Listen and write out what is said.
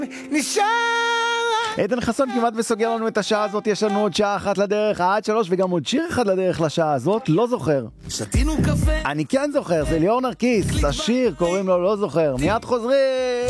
נשאר. עדן חסון כמעט וסוגר לנו את השעה הזאת, יש לנו עוד שעה אחת לדרך, עד 3 וגם עוד שיר אחד לדרך לשעה הזאת, לא זוכר. שתינו קפה. אני כן זוכר, זה ליאור נרקיס, השיר קוראים לו לא זוכר, מיד חוזרים.